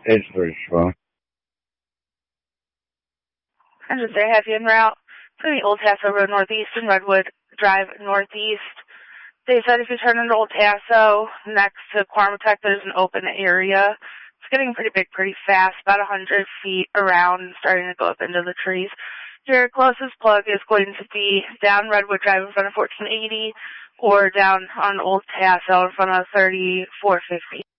It's pretty strong. And just say, have you en route from the Old Tasso Road Northeast and Redwood Drive Northeast. They said if you turn into Old Tasso next to Quamatech, there's an open area. It's getting pretty big pretty fast, about 100 feet around and starting to go up into the trees. Your closest plug is going to be down Redwood Drive in front of 1480 or down on Old Tasso in front of 3450.